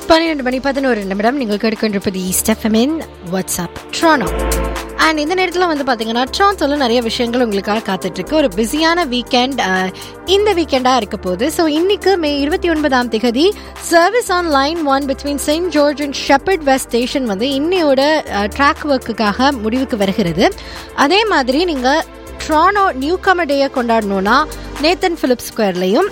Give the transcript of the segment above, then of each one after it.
12:11 நீங்கள் கேட்டுக்கொண்டிருப்பது ஈஸ்ட் எஃப்எம்மின் வாட்ஸ்அப் ட்ரானோ. அண்ட் இந்த நேரத்தில் வந்து பார்த்தீங்கன்னா ட்ரான்ஸில் நிறைய விஷயங்கள் உங்களுக்காக காத்துட்ருக்கு. ஒரு பிஸியான வீக்கெண்ட் இந்த வீக்கெண்டாக இருக்க போகுது. ஸோ இன்னைக்கு மே 29 service on line 1 between Saint George and shepherd west station வந்து இன்னையோட ட்ராக் ஒர்க்குக்காக முடிவுக்கு வருகிறது. அதே மாதிரி நீங்கள் ட்ரானோ new Qamar டேயை கொண்டாடணும்னா Nathan Philips ஸ்கொயர்லையும்,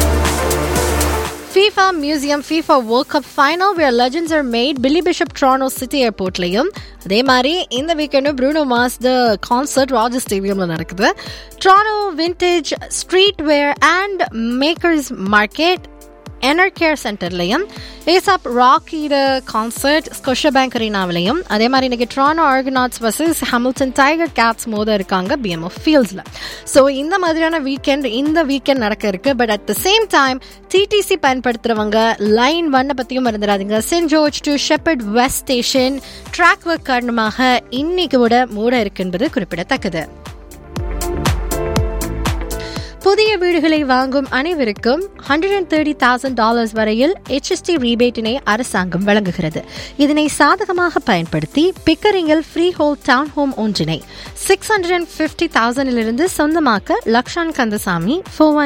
FIFA Museum FIFA World Cup Final where legends are made Billy Bishop Toronto City Airportலையும், அதே மாதிரி இந்த வீக்கெண்டு ப்ரூனோ மார்ஸ் த கான்சர்ட் ராஜர் ஸ்டேடியம்ல நடக்குது. ட்ரானோ vintage street where and makers market NR care சென்டர்லையும், ஏசாப் ராக்கியோட concert ஸ்கொஷா bank அரீனாவிலையும், அதே மாதிரி இன்னைக்கு ட்ரானோ ஆர்கனாட்ஸ் versus Hamilton tiger Gates மோத இருக்காங்க PMF ஃபீல்ட்ஸில். So இந்த மாதிரியான இந்த வீக்கெண்ட் நடக்க இருக்கு. But at the same time DTC பயன்படுத்துறவங்க line 1 பற்றியும் மறந்துடாதீங்க. Saint George to shepherd west station track work காரணமாக இன்னைக்கு விட மூட இருக்கு என்பது குறிப்பிடத்தக்கது. புதிய வீடுகளை வாங்கும் அனைவருக்கும் $130,000 வரையில் HST ரீபேட்டினை அரசாங்கம் வழங்குகிறது. இதனை சாதகமாக பயன்படுத்தி பிக்கரிங்கில் ஃப்ரீ ஹோல் டவுன் ஹோம் ஒன்றினை $650,000 சொந்தமாக்க லக்ஷான் கந்தசாமி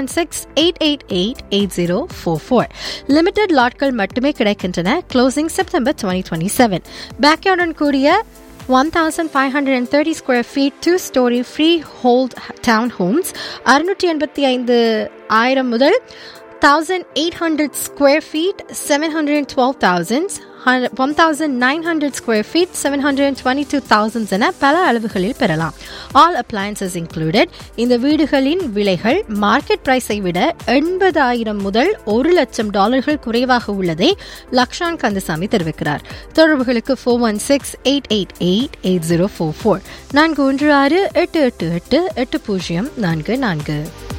416-888-8044. லிமிடெட் லாட்கள் மட்டுமே கிடைக்கின்றன. Closing September 2027. பேக்யார்டன் கூடிய 1,530 square feet 2-story freehold townhomes 685,000 முதல் 1,800 square feet 712,000, 1,900 square feet 722,000 என பல அளவுகளில் பெறலாம். All appliances included. இந்த வீடுகளின் விலைகள் மார்க்கெட் பிரைஸை விட 80,000 முதல் $1,00,000 குறைவாக உள்ளதை லக்ஷான் கந்தசாமி தெரிவிக்கிறார். தொடர்புகளுக்கு 416-888-8044 416-888-8044.